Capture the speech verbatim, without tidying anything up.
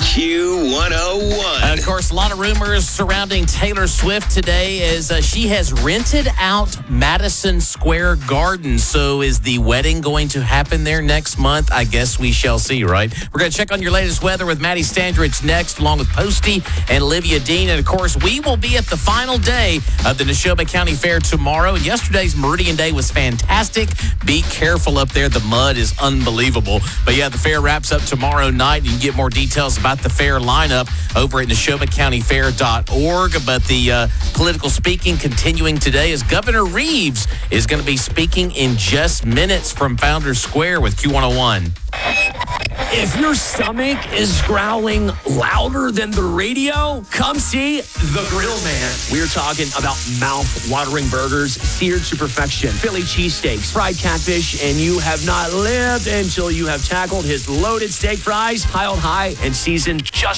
Q one oh one. And of course, a lot of rumors surrounding Taylor Swift today as uh, she has rented out Madison Square Garden. So is the wedding going to happen there next month? I guess we shall see, right? We're going to check on your latest weather with Maddie Standridge next, along with Posty and Olivia Dean. And of course, we will be at the final day of the Neshoba County Fair tomorrow. Yesterday's Meridian Day was fantastic. Be careful up there. The mud is unbelievable. But yeah, the fair wraps up tomorrow night. You can get more details about the fair lineup over at neshoba county fair dot org. But the uh, political speaking continuing today as Governor Reeves is going to be speaking in just minutes from Founders Square with Q one oh one. If your stomach is growling louder than the radio, come see The Grill Man. We're talking about mouth-watering burgers, seared to perfection, Philly cheesesteaks, fried catfish, and you have not lived until you have tackled his loaded steak fries, piled high and seasoned just